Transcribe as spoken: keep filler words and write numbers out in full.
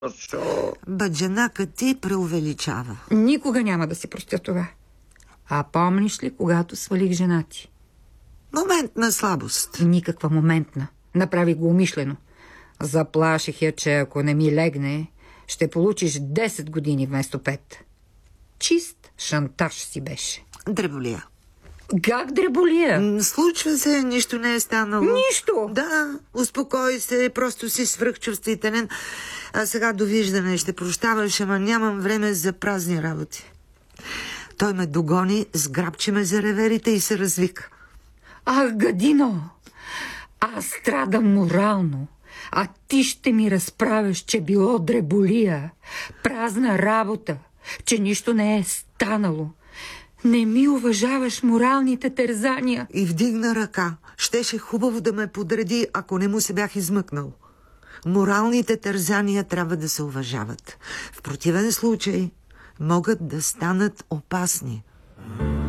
Баджанака ти преувеличава. Никога няма да си простя това. А помниш ли, когато свалих жена ти? Момент на слабост. Никаква моментна. Направих го умишлено. Заплаших я, че ако не ми легне, ще получиш десет години вместо пет. Чист шантаж си беше. Дреболия. Как дреболия? Случва се, нищо не е станало. Нищо? Да, успокой се, просто си свръхчувствителен. А сега довиждане, ще прощаваш, ама нямам време за празни работи. Той ме догони, сграбчи ме за реверите и се развика. Ах, гадино! Аз страдам морално, а ти ще ми разправяш, че било дреболия, празна работа, че нищо не е станало. Не ми уважаваш моралните тързания. И вдигна ръка. Щеше хубаво да ме подреди, ако не му се бях измъкнал. Моралните тързания трябва да се уважават. В противен случай могат да станат опасни.